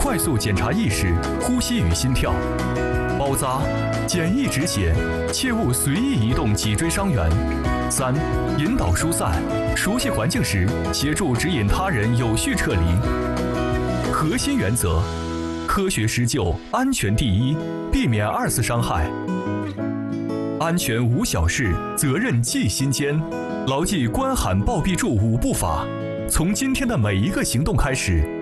快速检查意识、呼吸与心跳。包扎，简易止血，切勿随意移动脊椎伤员。3、引导疏散，熟悉环境时，协助指引他人有序撤离。核心原则：科学施救，安全第一，避免2次伤害。安全无小事，责任记心间。牢记关喊报必助5步法，从今天的每一个行动开始，